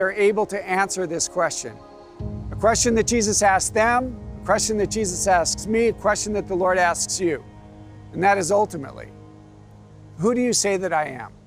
are able to answer this question. A question that Jesus asked them, a question that Jesus asks me, a question that the Lord asks you. And that is ultimately, who do you say that I am?